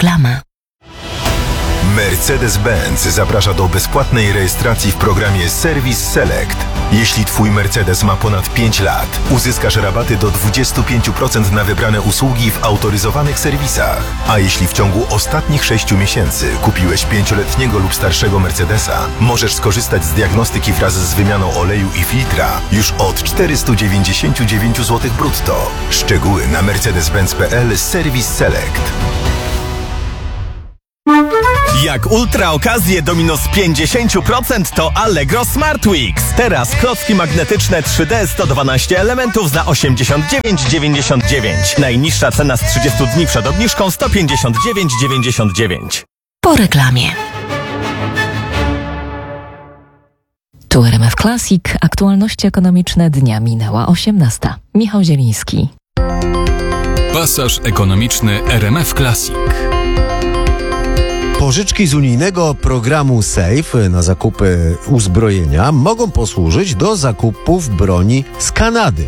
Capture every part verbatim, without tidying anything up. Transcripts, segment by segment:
Reklama. Mercedes-Benz zaprasza do bezpłatnej rejestracji w programie Service Select. Jeśli Twój Mercedes ma ponad pięć lat, uzyskasz rabaty do dwadzieścia pięć procent na wybrane usługi w autoryzowanych serwisach. A jeśli w ciągu ostatnich sześciu miesięcy kupiłeś pięcioletniego lub starszego Mercedesa, możesz skorzystać z diagnostyki wraz z wymianą oleju i filtra już od czterysta dziewięćdziesiąt dziewięć złotych brutto. Szczegóły na mercedes benz kropka p l Service Select. Jak ultra okazje do minus pięćdziesiąt procent to Allegro Smart Weeks. Teraz klocki magnetyczne trzy D sto dwanaście elementów za osiemdziesiąt dziewięć dziewięćdziesiąt dziewięć. Najniższa cena z trzydziestu dni przed obniżką sto pięćdziesiąt dziewięć dziewięćdziesiąt dziewięć. Po reklamie. Tu R M F Classic. Aktualności ekonomiczne dnia minęła osiemnasta. Michał Zieliński. Pasaż ekonomiczny R M F Classic. Pożyczki z unijnego programu SAFE na zakupy uzbrojenia mogą posłużyć do zakupów broni z Kanady.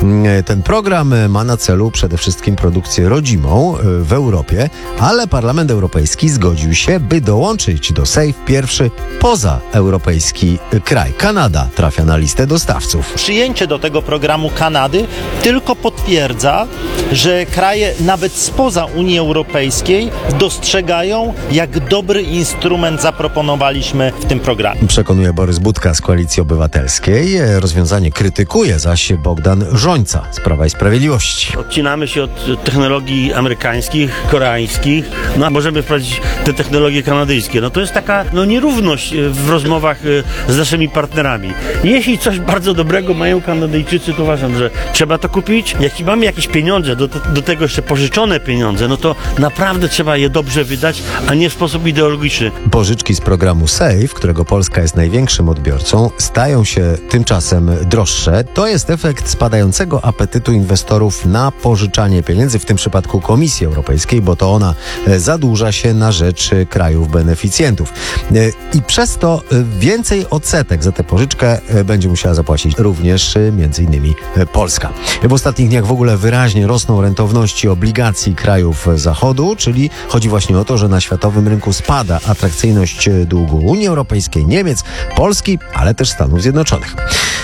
Ten program ma na celu przede wszystkim produkcję rodzimą w Europie, ale Parlament Europejski zgodził się, by dołączyć do SAFE pierwszy pozaeuropejski kraj. Kanada trafia na listę dostawców. Przyjęcie do tego programu Kanady tylko potwierdza, że kraje nawet spoza Unii Europejskiej dostrzegają, jak dobry instrument zaproponowaliśmy w tym programie. Przekonuje Borys Budka z Koalicji Obywatelskiej. Rozwiązanie krytykuje zaś Bogdan Rzońca z Prawa i Sprawiedliwości. Odcinamy się od technologii amerykańskich, koreańskich, no a możemy wprowadzić te technologie kanadyjskie. No to jest taka no, nierówność w rozmowach z naszymi partnerami. Jeśli coś bardzo dobrego mają Kanadyjczycy, to uważam, że trzeba to kupić. Jeśli mamy jakieś pieniądze, do, do tego jeszcze pożyczone pieniądze, no to naprawdę trzeba je dobrze wydać, a nie w sposób ideologiczny. Pożyczki z programu SAFE, którego Polska jest największym odbiorcą, stają się tymczasem droższe. To jest efekt spadającego apetytu inwestorów na pożyczanie pieniędzy, w tym przypadku Komisji Europejskiej, bo to ona zadłuża się na rzecz krajów beneficjentów. I przez to więcej odsetek za tę pożyczkę będzie musiała zapłacić również między innymi Polska. W ostatnich dniach w ogóle wyraźnie rosną rentowności obligacji krajów Zachodu, czyli chodzi właśnie o to, że na światowym rynku spada atrakcyjność długu Unii Europejskiej, Niemiec, Polski, ale też Stanów Zjednoczonych.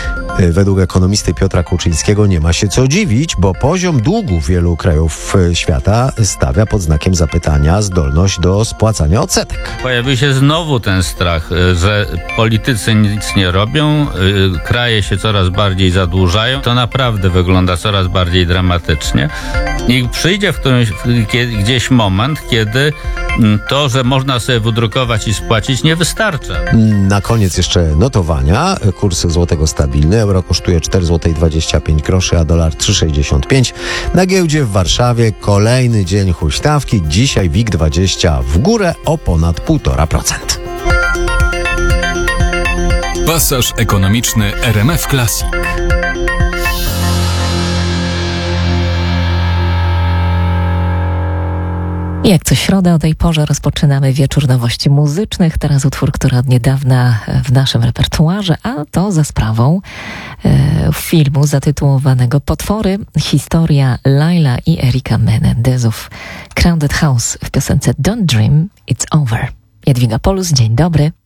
Według ekonomisty Piotra Kuczyńskiego nie ma się co dziwić, bo poziom długu wielu krajów świata stawia pod znakiem zapytania zdolność do spłacania odsetek. Pojawił się znowu ten strach, że politycy nic nie robią, kraje się coraz bardziej zadłużają. To naprawdę wygląda coraz bardziej dramatycznie. I przyjdzie w którymś, gdzieś moment, kiedy to, że można sobie wydrukować i spłacić, nie wystarcza. Na koniec jeszcze notowania. Kurs złotego stabilny. Euro kosztuje cztery złote dwadzieścia pięć groszy, a dolar trzy sześćdziesiąt pięć. Na giełdzie w Warszawie kolejny dzień huśtawki. Dzisiaj WIG dwadzieścia w górę o ponad półtora procent. Pasaż ekonomiczny R M F Classic. Jak co środę o tej porze rozpoczynamy wieczór nowości muzycznych. Teraz utwór, który od niedawna w naszym repertuarze, a to za sprawą e, filmu zatytułowanego Potwory. Historia Laila i Erika Menendezów. Crowded House w piosence Don't Dream, It's Over. Jadwiga Polus, dzień dobry.